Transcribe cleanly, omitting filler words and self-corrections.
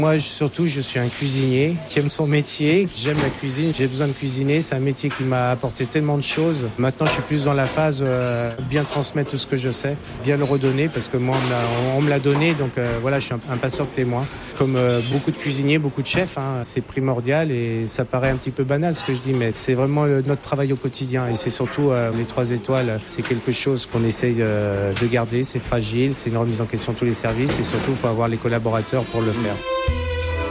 Moi, surtout, je suis un cuisinier qui aime son métier. J'aime la cuisine, j'ai besoin de cuisiner. C'est un métier qui m'a apporté tellement de choses. Maintenant, je suis plus dans la phase bien transmettre tout ce que je sais, bien le redonner parce que moi, on me l'a donné. Donc voilà, je suis un passeur de témoin. Comme beaucoup de cuisiniers, beaucoup de chefs, c'est primordial et ça paraît un petit peu banal ce que je dis, mais c'est vraiment notre travail au quotidien. Et c'est surtout les 3 étoiles, c'est quelque chose qu'on essaye de garder. C'est fragile, c'est une remise en question de tous les services et surtout, il faut avoir les collaborateurs pour le faire.